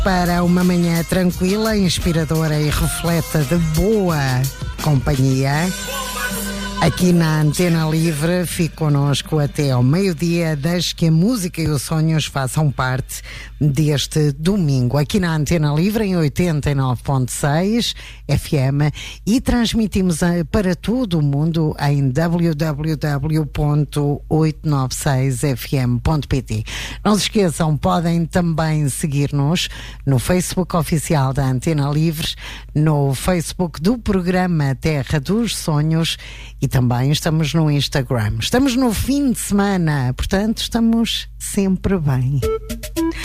para uma manhã tranquila, inspiradora e refleta de boa companhia. Aqui na Antena Livre, fique connosco até ao meio-dia, desde que a música e os sonhos façam parte deste domingo. Aqui na Antena Livre, em 89.6 FM, e transmitimos para todo o mundo em www.896fm.pt. Não se esqueçam, podem também seguir-nos no Facebook oficial da Antena Livre, no Facebook do programa Terra dos Sonhos, e também estamos no Instagram. Estamos no fim de semana, portanto estamos sempre bem.